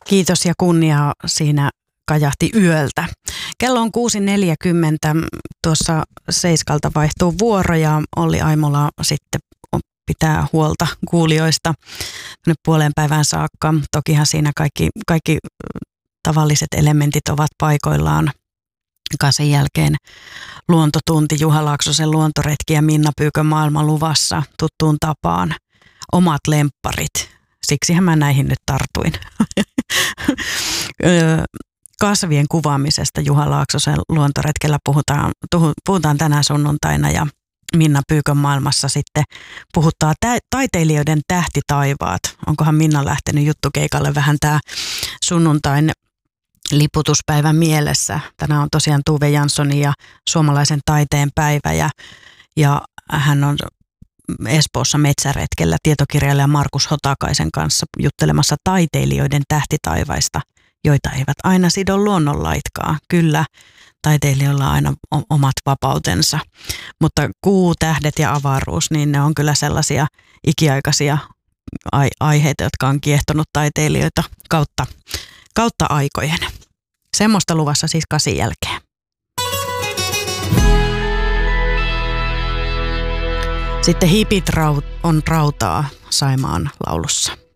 Kiitos ja kunnia siinä kajahti yöltä. Kello on 6.40, tuossa 7 vaihtuu vuoro ja Olli Aimola sitten pitää huolta kuulijoista nyt puoleen päivään saakka. Tokihan siinä kaikki tavalliset elementit ovat paikoillaan. 8 jälkeen luontotunti, Juha Laaksosen luontoretki ja Minna Pyykön maailman luvassa tuttuun tapaan. Omat lempparit. Siksihän mä näihin nyt tartuin. Kasvien kuvaamisesta Juha Laaksosen luontoretkellä puhutaan tänään sunnuntaina ja Minna Pyykön maailmassa sitten puhuttaa taiteilijoiden tähtitaivaat. Onkohan Minna lähtenyt juttukeikalle vähän tää sunnuntain liputuspäivän mielessä. Tänään on tosiaan Tove Janssonin ja suomalaisen taiteen päivä ja hän on Espoossa metsäretkellä tietokirjailija Markus Hotakaisen kanssa juttelemassa taiteilijoiden tähtitaivaista, joita eivät aina sido luonnonlaitkaan. Kyllä, taiteilijoilla on aina omat vapautensa, mutta kuu, tähdet ja avaruus, niin ne on kyllä sellaisia ikiaikaisia aiheita, jotka on kiehtonut taiteilijoita kautta aikojen. Semmoista luvassa siis 8 jälkeen. Sitten Hipit on rautaa Saimaan laulussa.